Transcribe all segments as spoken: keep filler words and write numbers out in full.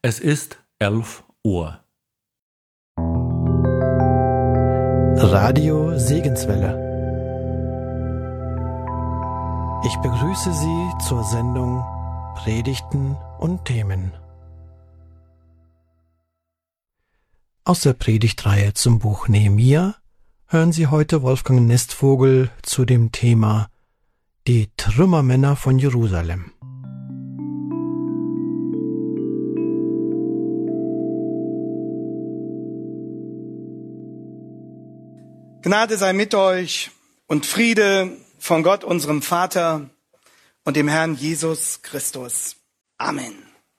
Es ist elf Uhr. Radio Segenswelle. Ich begrüße Sie zur Sendung Predigten und Themen. Aus der Predigtreihe zum Buch Nehemia hören Sie heute Wolfgang Nestvogel zu dem Thema Die Trümmermänner von Jerusalem. Gnade sei mit euch und Friede von Gott, unserem Vater und dem Herrn Jesus Christus. Amen.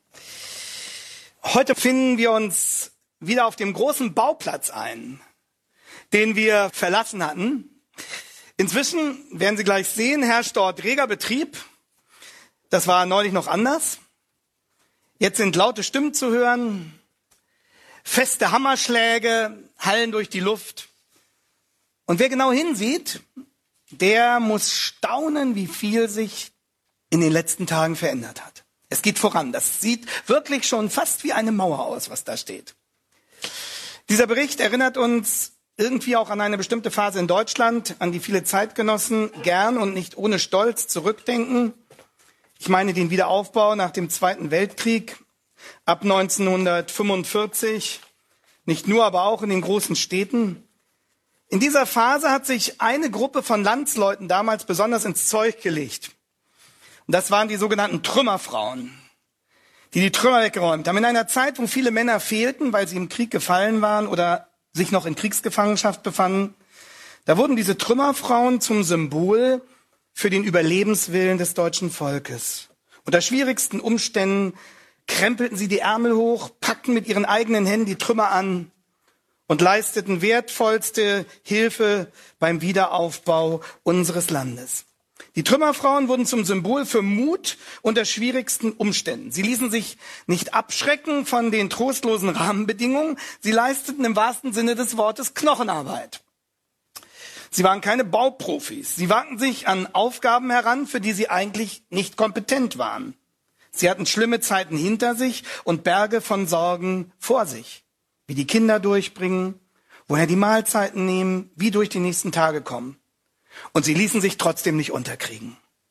Heute finden wir uns wieder auf dem großen Bauplatz ein, den wir verlassen hatten. Inzwischen, werden Sie gleich sehen, herrscht dort reger Betrieb. Das war neulich noch anders. Jetzt sind laute Stimmen zu hören, feste Hammerschläge hallen durch die Luft. Und wer genau hinsieht, der muss staunen, wie viel sich in den letzten Tagen verändert hat. Es geht voran. Das sieht wirklich schon fast wie eine Mauer aus, was da steht. Dieser Bericht erinnert uns irgendwie auch an eine bestimmte Phase in Deutschland, an die viele Zeitgenossen gern und nicht ohne Stolz zurückdenken. Ich meine den Wiederaufbau nach dem Zweiten Weltkrieg ab neunzehnhundertfünfundvierzig, nicht nur, aber auch in den großen Städten. In dieser Phase hat sich eine Gruppe von Landsleuten damals besonders ins Zeug gelegt. Und das waren die sogenannten Trümmerfrauen, die die Trümmer weggeräumt haben. In einer Zeit, wo viele Männer fehlten, weil sie im Krieg gefallen waren oder sich noch in Kriegsgefangenschaft befanden, da wurden diese Trümmerfrauen zum Symbol für den Überlebenswillen des deutschen Volkes. Unter schwierigsten Umständen krempelten sie die Ärmel hoch, packten mit ihren eigenen Händen die Trümmer an und leisteten wertvollste Hilfe beim Wiederaufbau unseres Landes. Die Trümmerfrauen wurden zum Symbol für Mut unter schwierigsten Umständen. Sie ließen sich nicht abschrecken von den trostlosen Rahmenbedingungen. Sie leisteten im wahrsten Sinne des Wortes Knochenarbeit. Sie waren keine Bauprofis. Sie wagten sich an Aufgaben heran, für die sie eigentlich nicht kompetent waren. Sie hatten schlimme Zeiten hinter sich und Berge von Sorgen vor sich. Wie die Kinder durchbringen, woher die Mahlzeiten nehmen, wie durch die nächsten Tage kommen. Und sie ließen sich trotzdem nicht unterkriegen.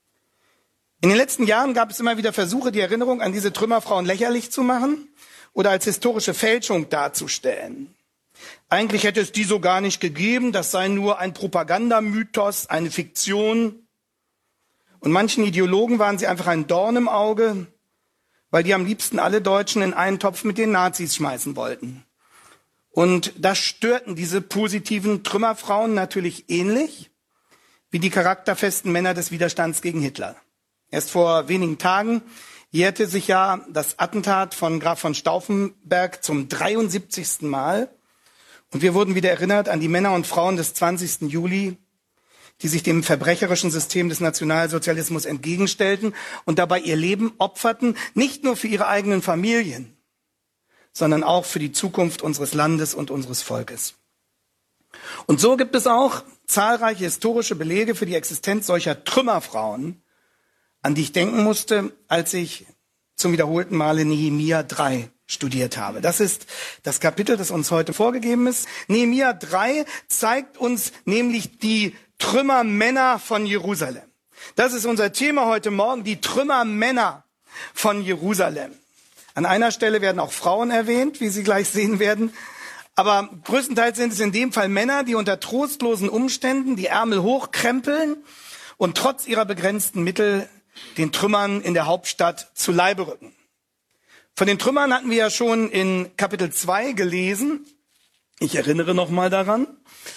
In den letzten Jahren gab es immer wieder Versuche, die Erinnerung an diese Trümmerfrauen lächerlich zu machen oder als historische Fälschung darzustellen. Eigentlich hätte es die so gar nicht gegeben, das sei nur ein Propagandamythos, eine Fiktion. Und manchen Ideologen waren sie einfach ein Dorn im Auge, weil die am liebsten alle Deutschen in einen Topf mit den Nazis schmeißen wollten. Und das störten diese positiven Trümmerfrauen natürlich ähnlich wie die charakterfesten Männer des Widerstands gegen Hitler. Erst vor wenigen Tagen jährte sich ja das Attentat von Graf von Stauffenberg zum dreiundsiebzigsten Mal. Und wir wurden wieder erinnert an die Männer und Frauen des zwanzigsten Juli, die sich dem verbrecherischen System des Nationalsozialismus entgegenstellten und dabei ihr Leben opferten, nicht nur für ihre eigenen Familien, sondern auch für die Zukunft unseres Landes und unseres Volkes. Und so gibt es auch zahlreiche historische Belege für die Existenz solcher Trümmerfrauen, an die ich denken musste, als ich zum wiederholten Male Nehemia drei studiert habe. Das ist das Kapitel, das uns heute vorgegeben ist. Nehemia drei zeigt uns nämlich die Trümmermänner von Jerusalem. Das ist unser Thema heute Morgen, die Trümmermänner von Jerusalem. An einer Stelle werden auch Frauen erwähnt, wie Sie gleich sehen werden. Aber größtenteils sind es in dem Fall Männer, die unter trostlosen Umständen die Ärmel hochkrempeln und trotz ihrer begrenzten Mittel den Trümmern in der Hauptstadt zu Leibe rücken. Von den Trümmern hatten wir ja schon in Kapitel zwei gelesen. Ich erinnere noch mal daran.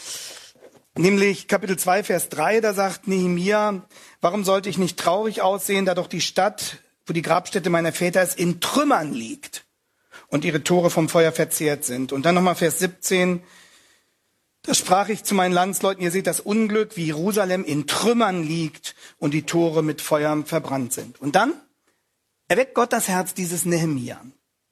Nämlich Kapitel zwei, Vers drei, da sagt Nehemia, warum sollte ich nicht traurig aussehen, da doch die Stadt, wo die Grabstätte meiner Väter ist, in Trümmern liegt und ihre Tore vom Feuer verzehrt sind. Und dann nochmal Vers siebzehn, da sprach ich zu meinen Landsleuten, ihr seht das Unglück, wie Jerusalem in Trümmern liegt und die Tore mit Feuer verbrannt sind. Und dann erweckt Gott das Herz dieses Nehemia.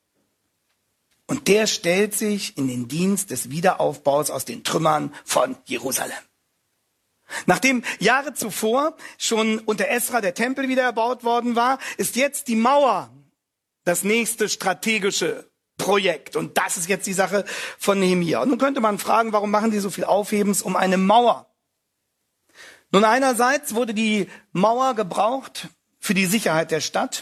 Und der stellt sich in den Dienst des Wiederaufbaus aus den Trümmern von Jerusalem. Nachdem Jahre zuvor schon unter Esra der Tempel wieder erbaut worden war, ist jetzt die Mauer das nächste strategische Projekt. Und das ist jetzt die Sache von Nehemia. Und nun könnte man fragen, warum machen die so viel Aufhebens um eine Mauer? Nun, einerseits wurde die Mauer gebraucht für die Sicherheit der Stadt.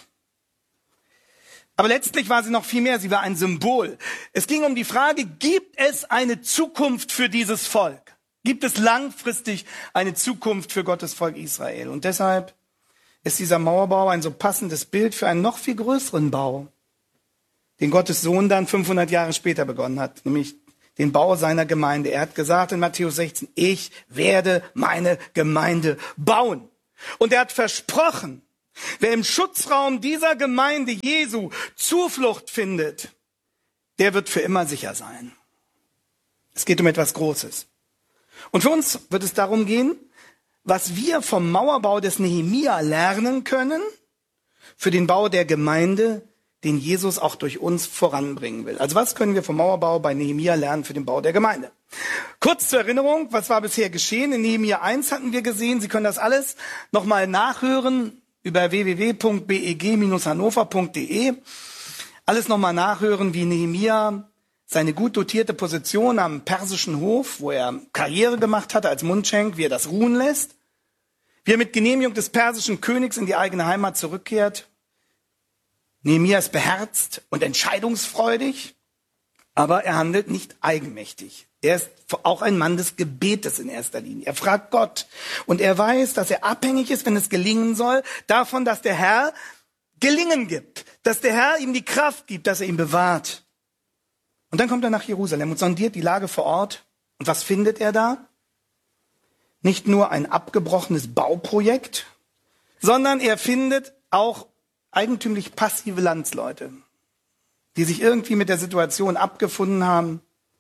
Aber letztlich war sie noch viel mehr. Sie war ein Symbol. Es ging um die Frage, gibt es eine Zukunft für dieses Volk? Gibt es langfristig eine Zukunft für Gottes Volk Israel? Und deshalb ist dieser Mauerbau ein so passendes Bild für einen noch viel größeren Bau, den Gottes Sohn dann fünfhundert Jahre später begonnen hat, nämlich den Bau seiner Gemeinde. Er hat gesagt in Matthäus sechzehn, ich werde meine Gemeinde bauen. Und er hat versprochen, wer im Schutzraum dieser Gemeinde Jesu Zuflucht findet, der wird für immer sicher sein. Es geht um etwas Großes. Und für uns wird es darum gehen, was wir vom Mauerbau des Nehemia lernen können für den Bau der Gemeinde, den Jesus auch durch uns voranbringen will. Also was können wir vom Mauerbau bei Nehemia lernen für den Bau der Gemeinde? Kurz zur Erinnerung, was war bisher geschehen? In Nehemia eins hatten wir gesehen, Sie können das alles nochmal nachhören über w w w punkt b e g hannover punkt d e. Alles nochmal nachhören, wie Nehemia seine gut dotierte Position am persischen Hof, wo er Karriere gemacht hatte als Mundschenk, wie er das ruhen lässt, wie er mit Genehmigung des persischen Königs in die eigene Heimat zurückkehrt. Nehemia ist beherzt und entscheidungsfreudig, aber er handelt nicht eigenmächtig. Er ist auch ein Mann des Gebetes in erster Linie. Er fragt Gott und er weiß, dass er abhängig ist, wenn es gelingen soll, davon, dass der Herr Gelingen gibt, dass der Herr ihm die Kraft gibt, dass er ihn bewahrt. Und dann kommt er nach Jerusalem und sondiert die Lage vor Ort. Und was findet er da? Nicht nur ein abgebrochenes Bauprojekt, sondern er findet auch eigentümlich passive Landsleute, die sich irgendwie mit der Situation abgefunden haben.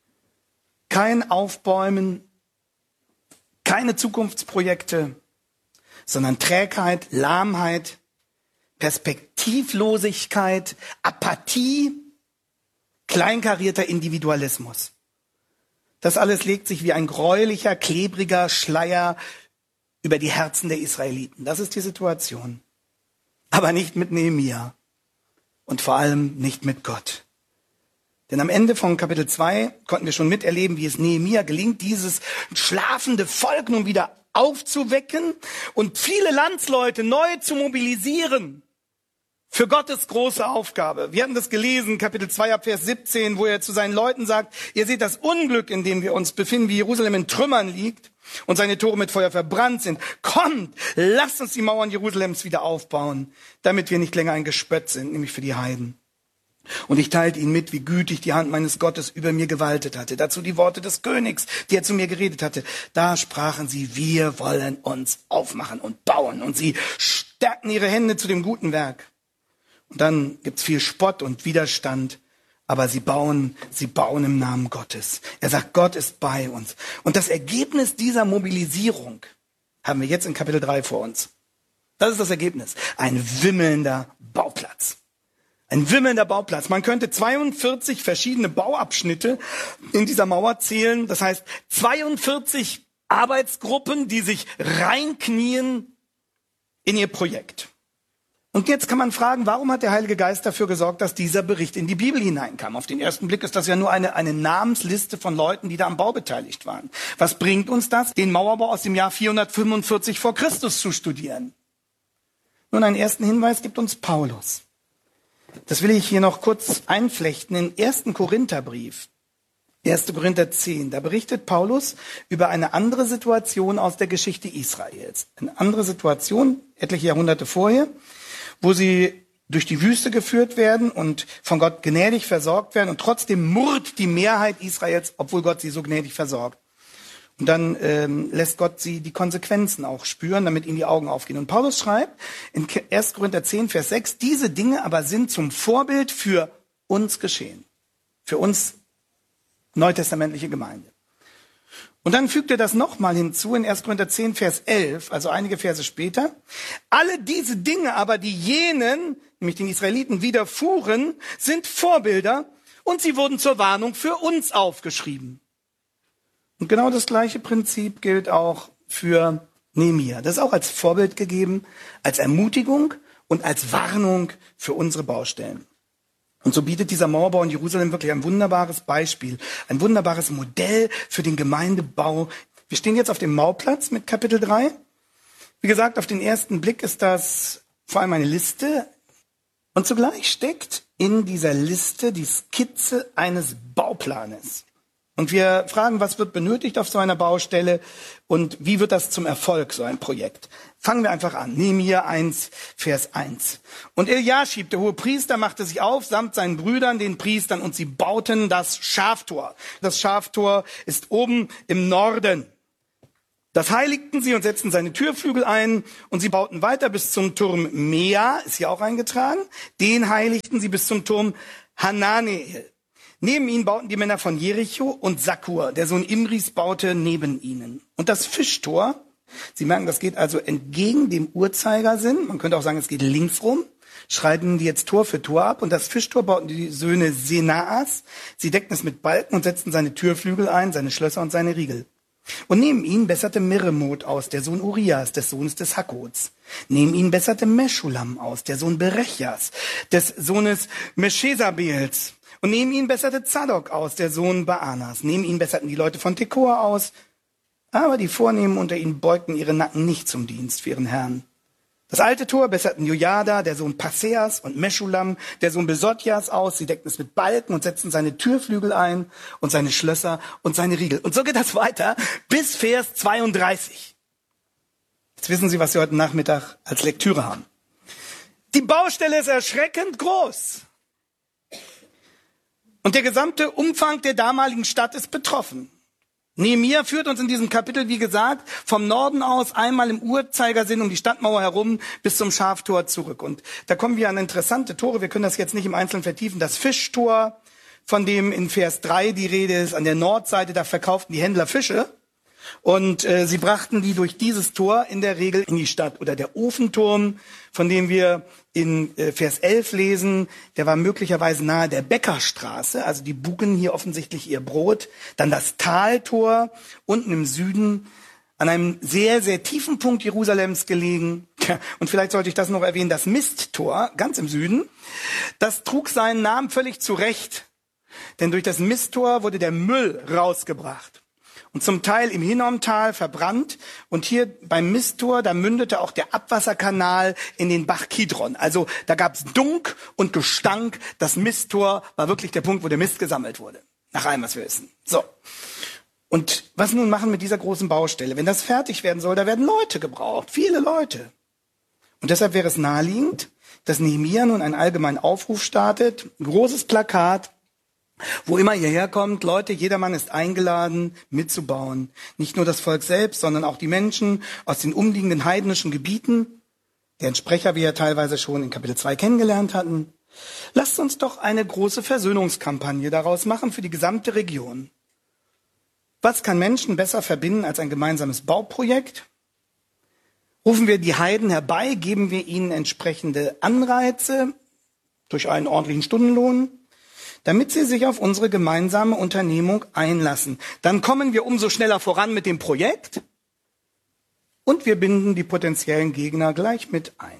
Kein Aufbäumen, keine Zukunftsprojekte, sondern Trägheit, Lahmheit, Perspektivlosigkeit, Apathie, kleinkarierter Individualismus. Das alles legt sich wie ein gräulicher, klebriger Schleier über die Herzen der Israeliten. Das ist die Situation. Aber nicht mit Nehemia und vor allem nicht mit Gott. Denn am Ende von Kapitel zwei konnten wir schon miterleben, wie es Nehemia gelingt, dieses schlafende Volk nun wieder aufzuwecken und viele Landsleute neu zu mobilisieren für Gottes große Aufgabe. Wir hatten das gelesen, Kapitel zwei ab Vers siebzehn, wo er zu seinen Leuten sagt, ihr seht das Unglück, in dem wir uns befinden, wie Jerusalem in Trümmern liegt und seine Tore mit Feuer verbrannt sind. Kommt, lasst uns die Mauern Jerusalems wieder aufbauen, damit wir nicht länger ein Gespött sind, nämlich für die Heiden. Und ich teilte ihnen mit, wie gütig die Hand meines Gottes über mir gewaltet hatte. Dazu die Worte des Königs, die er zu mir geredet hatte. Da sprachen sie, wir wollen uns aufmachen und bauen. Und sie stärkten ihre Hände zu dem guten Werk. Und dann gibt's viel Spott und Widerstand. Aber sie bauen, sie bauen im Namen Gottes. Er sagt, Gott ist bei uns. Und das Ergebnis dieser Mobilisierung haben wir jetzt in Kapitel drei vor uns. Das ist das Ergebnis. Ein wimmelnder Bauplatz. Ein wimmelnder Bauplatz. Man könnte zweiundvierzig verschiedene Bauabschnitte in dieser Mauer zählen. Das heißt, zweiundvierzig Arbeitsgruppen, die sich reinknien in ihr Projekt. Und jetzt kann man fragen, warum hat der Heilige Geist dafür gesorgt, dass dieser Bericht in die Bibel hineinkam? Auf den ersten Blick ist das ja nur eine, eine Namensliste von Leuten, die da am Bau beteiligt waren. Was bringt uns das, den Mauerbau aus dem Jahr vierhundertfünfundvierzig vor Christus zu studieren? Nun, einen ersten Hinweis gibt uns Paulus. Das will ich hier noch kurz einflechten in ersten Korintherbrief, erster Korinther zehn. Da berichtet Paulus über eine andere Situation aus der Geschichte Israels. Eine andere Situation, etliche Jahrhunderte vorher, wo sie durch die Wüste geführt werden und von Gott gnädig versorgt werden und trotzdem murrt die Mehrheit Israels, obwohl Gott sie so gnädig versorgt. Und dann ähm, lässt Gott sie die Konsequenzen auch spüren, damit ihnen die Augen aufgehen. Und Paulus schreibt in erster Korinther zehn, Vers sechs, diese Dinge aber sind zum Vorbild für uns geschehen. Für uns neutestamentliche Gemeinde. Und dann fügt er das nochmal hinzu in erster Korinther zehn, Vers elf, also einige Verse später. Alle diese Dinge aber, die jenen, nämlich den Israeliten, widerfuhren, sind Vorbilder und sie wurden zur Warnung für uns aufgeschrieben. Und genau das gleiche Prinzip gilt auch für Nehemia. Das ist auch als Vorbild gegeben, als Ermutigung und als Warnung für unsere Baustellen. Und so bietet dieser Mauerbau in Jerusalem wirklich ein wunderbares Beispiel, ein wunderbares Modell für den Gemeindebau. Wir stehen jetzt auf dem Bauplatz mit Kapitel drei. Wie gesagt, auf den ersten Blick ist das vor allem eine Liste. Und zugleich steckt in dieser Liste die Skizze eines Bauplanes. Und wir fragen, was wird benötigt auf so einer Baustelle und wie wird das zum Erfolg, so ein Projekt? Fangen wir einfach an. Nehemia eins, Vers eins. Und Eliaschib, der hohe Priester, machte sich auf, samt seinen Brüdern, den Priestern, und sie bauten das Schaftor. Das Schaftor ist oben im Norden. Das heiligten sie und setzten seine Türflügel ein, und sie bauten weiter bis zum Turm Mea, ist hier auch eingetragen. Den heiligten sie bis zum Turm Hananeel. Neben ihnen bauten die Männer von Jericho, und Sakur, der Sohn Imris, baute neben ihnen. Und das Fischtor, Sie merken, das geht also entgegen dem Uhrzeigersinn. Man könnte auch sagen, es geht links rum. Schreiben die jetzt Tor für Tor ab. Und das Fischtor bauten die Söhne Senaas. Sie deckten es mit Balken und setzten seine Türflügel ein, seine Schlösser und seine Riegel. Und neben ihnen besserte Miremot aus, der Sohn Urias, des Sohnes des Hakkots. Neben ihnen besserte Meschulam aus, der Sohn Berechjas, des Sohnes Meschesabels. Und neben ihnen besserte Zadok aus, der Sohn Baanas. Neben ihnen besserten die Leute von Tekoa aus. Aber die Vornehmen unter ihnen beugten ihre Nacken nicht zum Dienst für ihren Herrn. Das alte Tor besserten Jojada, der Sohn Passeas, und Meschulam, der Sohn Besotjas, aus. Sie deckten es mit Balken und setzten seine Türflügel ein und seine Schlösser und seine Riegel. Und so geht das weiter bis Vers zweiunddreißig. Jetzt wissen Sie, was Sie heute Nachmittag als Lektüre haben. Die Baustelle ist erschreckend groß. Und der gesamte Umfang der damaligen Stadt ist betroffen. Nehemia führt uns in diesem Kapitel, wie gesagt, vom Norden aus einmal im Uhrzeigersinn um die Stadtmauer herum bis zum Schaftor zurück. Und da kommen wir an interessante Tore. Wir können das jetzt nicht im Einzelnen vertiefen. Das Fischtor, von dem in Vers drei die Rede ist, an der Nordseite, da verkauften die Händler Fische. Und äh, sie brachten die durch dieses Tor in der Regel in die Stadt. Oder der Ofenturm, von dem wir in äh, Vers elf lesen, der war möglicherweise nahe der Bäckerstraße. Also die bugen hier offensichtlich ihr Brot. Dann das Taltor, unten im Süden, an einem sehr, sehr tiefen Punkt Jerusalems gelegen. Und vielleicht sollte ich das noch erwähnen, das Misttor, ganz im Süden. Das trug seinen Namen völlig zu Recht. Denn durch das Misttor wurde der Müll rausgebracht. Und zum Teil im Hinnomtal verbrannt. Und hier beim Misttor, da mündete auch der Abwasserkanal in den Bach Kidron. Also da gab's Dunk und Gestank. Das Misttor war wirklich der Punkt, wo der Mist gesammelt wurde. Nach allem, was wir wissen. So. Und was nun machen mit dieser großen Baustelle? Wenn das fertig werden soll, da werden Leute gebraucht. Viele Leute. Und deshalb wäre es naheliegend, dass Nehemia nun einen allgemeinen Aufruf startet. Ein großes Plakat. Wo immer ihr herkommt, Leute, jedermann ist eingeladen, mitzubauen. Nicht nur das Volk selbst, sondern auch die Menschen aus den umliegenden heidnischen Gebieten, deren Sprecher wir ja teilweise schon in Kapitel zwei kennengelernt hatten. Lasst uns doch eine große Versöhnungskampagne daraus machen für die gesamte Region. Was kann Menschen besser verbinden als ein gemeinsames Bauprojekt? Rufen wir die Heiden herbei, geben wir ihnen entsprechende Anreize durch einen ordentlichen Stundenlohn, damit sie sich auf unsere gemeinsame Unternehmung einlassen. Dann kommen wir umso schneller voran mit dem Projekt und wir binden die potenziellen Gegner gleich mit ein.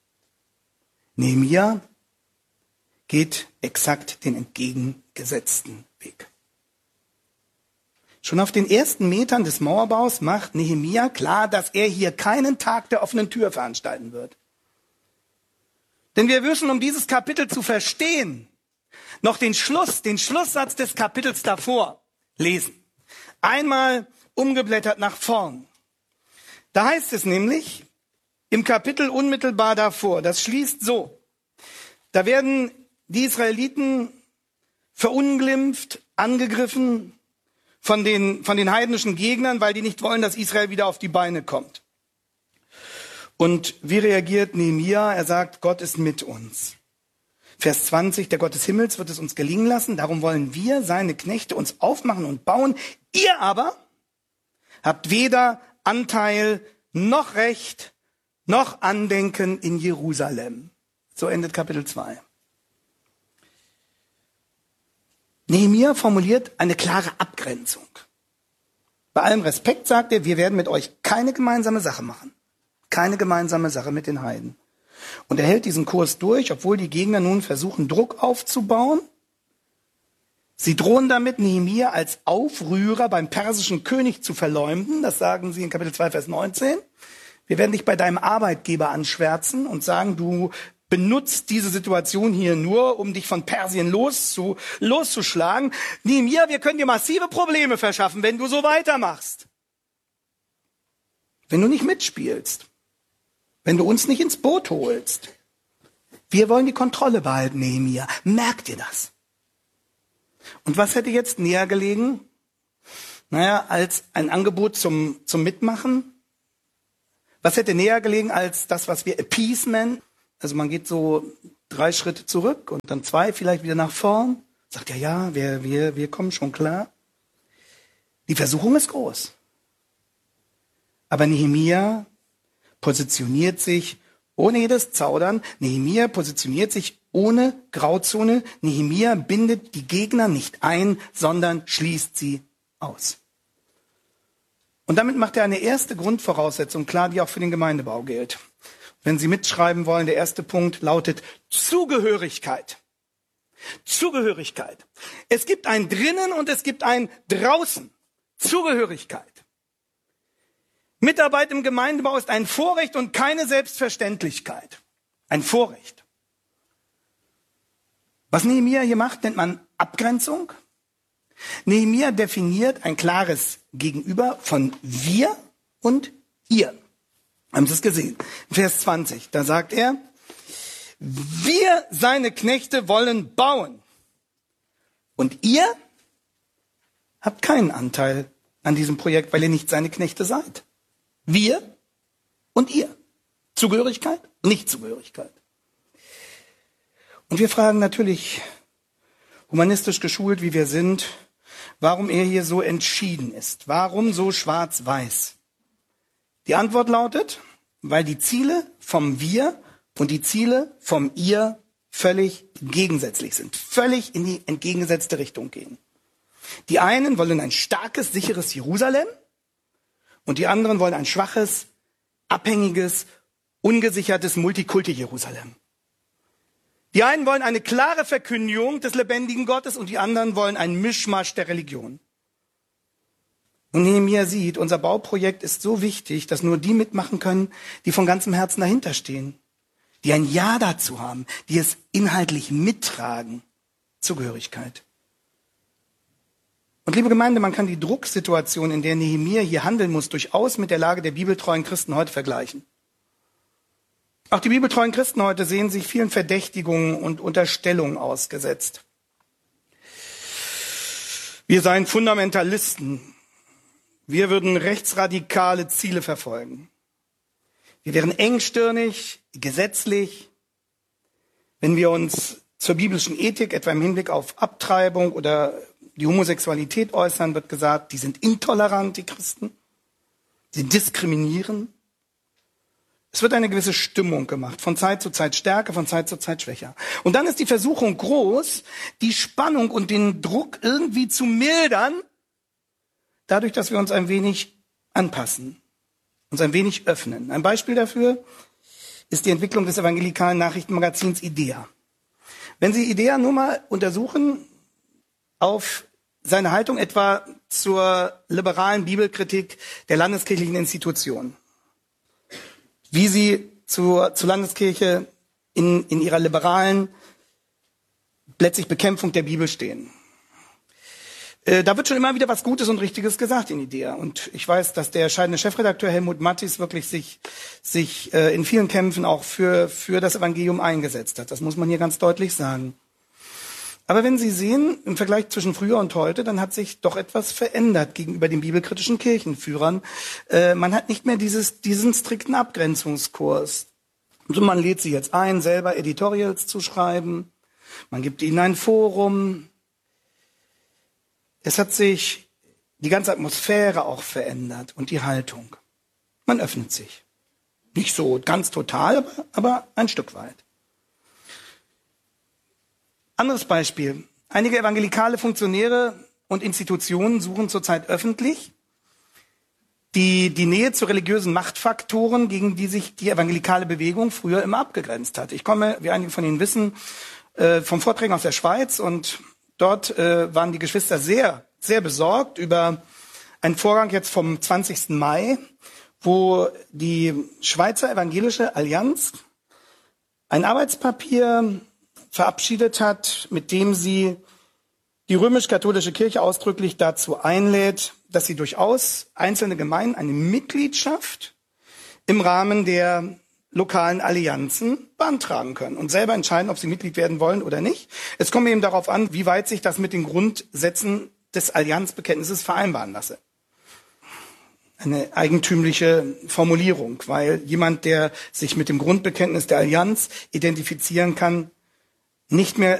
Nehemia geht exakt den entgegengesetzten Weg. Schon auf den ersten Metern des Mauerbaus macht Nehemia klar, dass er hier keinen Tag der offenen Tür veranstalten wird. Denn wir müssen, um dieses Kapitel zu verstehen, noch den Schluss, den Schlusssatz des Kapitels davor lesen. Einmal umgeblättert nach vorn. Da heißt es nämlich im Kapitel unmittelbar davor, das schließt so: Da werden die Israeliten verunglimpft, angegriffen von den, von den heidnischen Gegnern, weil die nicht wollen, dass Israel wieder auf die Beine kommt. Und wie reagiert Nehemia? Er sagt, Gott ist mit uns. Vers zwanzig, der Gott des Himmels wird es uns gelingen lassen, darum wollen wir, seine Knechte, uns aufmachen und bauen. Ihr aber habt weder Anteil noch Recht noch Andenken in Jerusalem. So endet Kapitel zwei. Nehemia formuliert eine klare Abgrenzung. Bei allem Respekt sagt er, wir werden mit euch keine gemeinsame Sache machen. Keine gemeinsame Sache mit den Heiden. Und er hält diesen Kurs durch, obwohl die Gegner nun versuchen, Druck aufzubauen. Sie drohen damit, Nehemia als Aufrührer beim persischen König zu verleumden. Das sagen sie in Kapitel zwei, Vers neunzehn. Wir werden dich bei deinem Arbeitgeber anschwärzen und sagen, du benutzt diese Situation hier nur, um dich von Persien loszu, loszuschlagen. Nehemia, wir können dir massive Probleme verschaffen, wenn du so weitermachst. Wenn du nicht mitspielst. Wenn du uns nicht ins Boot holst. Wir wollen die Kontrolle behalten, Nehemia. Merkt ihr das? Und was hätte jetzt näher gelegen? Naja, als ein Angebot zum, zum Mitmachen. Was hätte näher gelegen als das, was wir Appeasement? Also man geht so drei Schritte zurück und dann zwei vielleicht wieder nach vorn. Sagt ja, ja, wir, wir, wir kommen schon klar. Die Versuchung ist groß. Aber Nehemia positioniert sich ohne jedes Zaudern. Nehemia positioniert sich ohne Grauzone. Nehemia bindet die Gegner nicht ein, sondern schließt sie aus. Und damit macht er eine erste Grundvoraussetzung klar, die auch für den Gemeindebau gilt. Wenn Sie mitschreiben wollen, der erste Punkt lautet Zugehörigkeit. Zugehörigkeit. Es gibt ein Drinnen und es gibt ein Draußen. Zugehörigkeit. Mitarbeit im Gemeindebau ist ein Vorrecht und keine Selbstverständlichkeit. Ein Vorrecht. Was Nehemia hier macht, nennt man Abgrenzung. Nehemia definiert ein klares Gegenüber von wir und ihr. Haben Sie es gesehen? Vers zwanzig, da sagt er, wir, seine Knechte, wollen bauen. Und ihr habt keinen Anteil an diesem Projekt, weil ihr nicht seine Knechte seid. Wir und ihr. Zugehörigkeit, Nichtzugehörigkeit. Und wir fragen natürlich, humanistisch geschult, wie wir sind, warum er hier so entschieden ist. Warum so schwarz-weiß? Die Antwort lautet, weil die Ziele vom Wir und die Ziele vom Ihr völlig gegensätzlich sind, völlig in die entgegengesetzte Richtung gehen. Die einen wollen ein starkes, sicheres Jerusalem und die anderen wollen ein schwaches, abhängiges, ungesichertes Multikulti-Jerusalem. Die einen wollen eine klare Verkündigung des lebendigen Gottes und die anderen wollen einen Mischmasch der Religion. Und Nehemia sieht, unser Bauprojekt ist so wichtig, dass nur die mitmachen können, die von ganzem Herzen dahinter stehen, die ein Ja dazu haben, die es inhaltlich mittragen. Zugehörigkeit. Und liebe Gemeinde, man kann die Drucksituation, in der Nehemia hier handeln muss, durchaus mit der Lage der bibeltreuen Christen heute vergleichen. Auch die bibeltreuen Christen heute sehen sich vielen Verdächtigungen und Unterstellungen ausgesetzt. Wir seien Fundamentalisten. Wir würden rechtsradikale Ziele verfolgen. Wir wären engstirnig, gesetzlich. Wenn wir uns zur biblischen Ethik, etwa im Hinblick auf Abtreibung oder die Homosexualität äußern, wird gesagt, die sind intolerant, die Christen. Sie diskriminieren. Es wird eine gewisse Stimmung gemacht, von Zeit zu Zeit stärker, von Zeit zu Zeit schwächer. Und dann ist die Versuchung groß, die Spannung und den Druck irgendwie zu mildern, dadurch, dass wir uns ein wenig anpassen, uns ein wenig öffnen. Ein Beispiel dafür ist die Entwicklung des evangelikalen Nachrichtenmagazins IDEA. Wenn Sie IDEA nur mal untersuchen, auf seine Haltung etwa zur liberalen Bibelkritik der landeskirchlichen Institutionen, wie sie zur, zur Landeskirche in, in ihrer liberalen, letztlich Bekämpfung der Bibel stehen. Äh, da wird schon immer wieder was Gutes und Richtiges gesagt in IDEA. Und ich weiß, dass der scheidende Chefredakteur Helmut Mattis wirklich sich, sich äh, in vielen Kämpfen auch für, für das Evangelium eingesetzt hat. Das muss man hier ganz deutlich sagen. Aber wenn Sie sehen, im Vergleich zwischen früher und heute, dann hat sich doch etwas verändert gegenüber den bibelkritischen Kirchenführern. Äh, man hat nicht mehr dieses, diesen strikten Abgrenzungskurs. Also man lädt sie jetzt ein, selber Editorials zu schreiben. Man gibt ihnen ein Forum. Es hat sich die ganze Atmosphäre auch verändert und die Haltung. Man öffnet sich. Nicht so ganz total, aber, aber ein Stück weit. Anderes Beispiel. Einige evangelikale Funktionäre und Institutionen suchen zurzeit öffentlich die, die Nähe zu religiösen Machtfaktoren, gegen die sich die evangelikale Bewegung früher immer abgegrenzt hat. Ich komme, wie einige von Ihnen wissen, äh, vom Vorträgen aus der Schweiz, und dort äh, waren die Geschwister sehr, sehr besorgt über einen Vorgang jetzt vom zwanzigsten Mai, wo die Schweizer Evangelische Allianz ein Arbeitspapier verabschiedet hat, mit dem sie die römisch-katholische Kirche ausdrücklich dazu einlädt, dass sie durchaus einzelne Gemeinden eine Mitgliedschaft im Rahmen der lokalen Allianzen beantragen können und selber entscheiden, ob sie Mitglied werden wollen oder nicht. Es kommt eben darauf an, wie weit sich das mit den Grundsätzen des Allianzbekenntnisses vereinbaren lasse. Eine eigentümliche Formulierung, weil jemand, der sich mit dem Grundbekenntnis der Allianz identifizieren kann, nicht mehr